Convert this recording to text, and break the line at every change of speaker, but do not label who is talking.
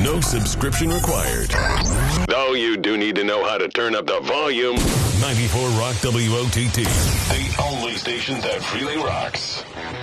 No subscription required.
Though you do need to know how to turn up the volume.
94 Rock WOTT.
The only station that really rocks.